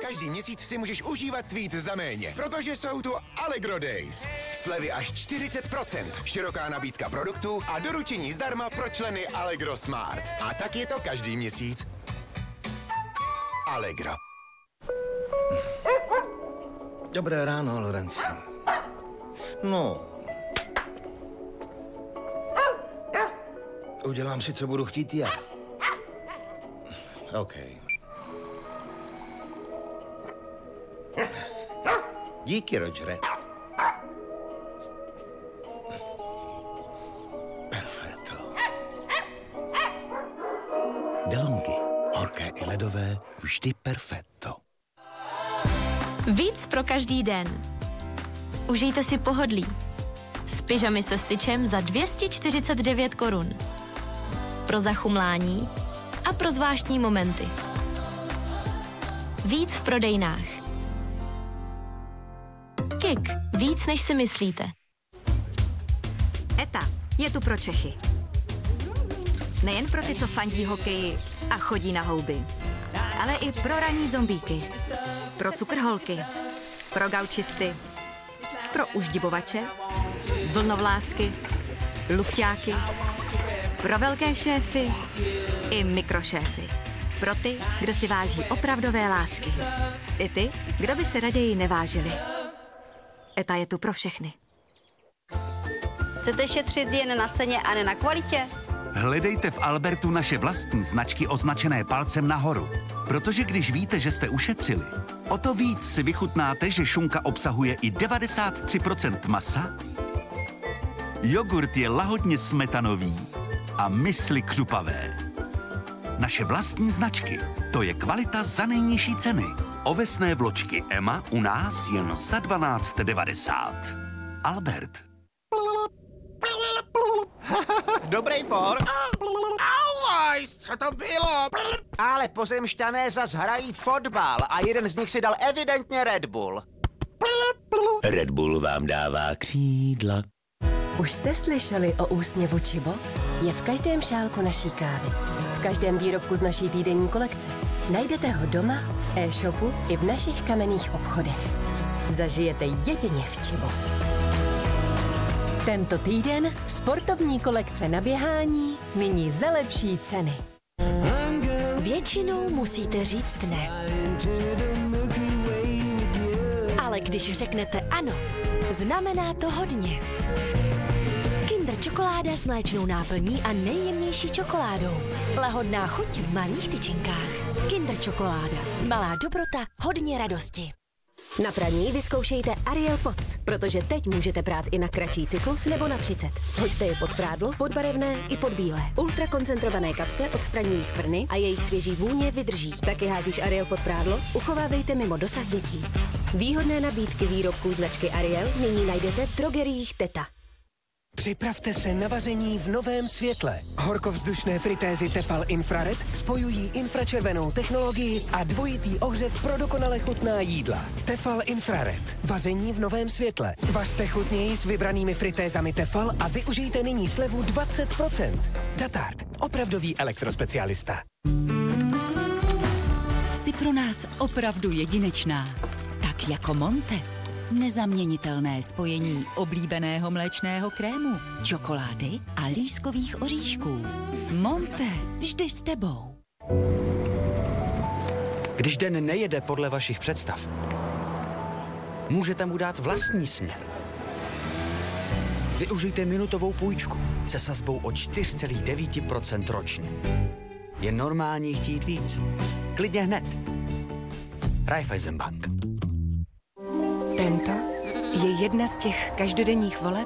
Každý měsíc si můžeš užívat tweet za méně, protože jsou tu Allegro Days. Slevy až 40%, široká nabídka produktů a doručení zdarma pro členy Allegro Smart. A tak je to každý měsíc. Allegro. Dobré ráno, Lorenzo. No. Udělám si, co budu chtít já. OK. Díky, Rogere. Perfetto. DeLonghi. Horké i ledové, vždy perfetto. Víc pro každý den. Užijte si pohodlí. S pyžamy se styčem za 249 korun. Pro zachumlání a pro zvláštní momenty. Víc v prodejnách. Kik. Víc, než si myslíte. ETA je tu pro Čechy. Nejen pro ty, co fandí hokeji a chodí na houby, ale i pro ranní zombíky, pro cukrholky, pro gaučisty, pro uždibovače, vlnovlásky, lufťáky, pro velké šéfy i mikrošéfy. Pro ty, kdo si váží opravdové lásky. I ty, kdo by se raději nevážili. ETA je tu pro všechny. Chcete šetřit jen na ceně a ne na kvalitě? Hledejte v Albertu naše vlastní značky označené palcem nahoru. Protože když víte, že jste ušetřili, o to víc si vychutnáte, že šunka obsahuje i 93% masa, jogurt je lahodně smetanový a mysli křupavé. Naše vlastní značky, to je kvalita za nejnižší ceny. Ovesné vločky Emma u nás jen za 12,90. Albert. Dobrý por. Auwajs, co to bylo? Ale pozemšťané zas hrají fotbal a jeden z nich si dal evidentně Red Bull. Red Bull vám dává křídla. Už jste slyšeli o úsměvu Čibo? Je v každém šálku naší kávy. V každém výrobku z naší týdenní kolekce. Najdete ho doma, v e-shopu i v našich kamenných obchodech. Zažijete jedině v Čibo. Tento týden sportovní kolekce na běhání, nyní za lepší ceny. Většinou musíte říct ne. Ale když řeknete ano, znamená to hodně. Kinder čokoláda s mléčnou náplní a nejjemnější čokoládou. Lahodná chuť v malých tyčinkách. Kinder čokoláda. Malá dobrota, hodně radosti. Na praní vyzkoušejte Ariel Pods, protože teď můžete prát i na kratší cyklus nebo na 30. Hoďte je pod prádlo, pod barevné i pod bílé. Ultrakoncentrované kapsle odstraňují skvrny a jejich svěží vůně vydrží. Taky házíš Ariel pod prádlo? Uchovávejte mimo dosah dětí. Výhodné nabídky výrobků značky Ariel nyní najdete v drogeriích Teta. Připravte se na vaření v novém světle. Horkovzdušné fritézy Tefal Infrared spojují infračervenou technologii a dvojitý ohřev pro dokonale chutná jídla. Tefal Infrared. Vaření v novém světle. Vařte chutněji s vybranými fritézami Tefal a využijte nyní slevu 20%. Datard. Opravdový elektrospecialista. Jsi pro nás opravdu jedinečná. Tak jako Monte. Nezaměnitelné spojení oblíbeného mléčného krému, čokolády a lískových oříšků. Monte, vždy s tebou. Když den nejede podle vašich představ, můžete mu dát vlastní směr. Využijte minutovou půjčku se sazbou o 4,9% ročně. Je normální chtít víc. Klidně hned. Raiffeisenbank. Tento je jedna z těch každodenních voleb,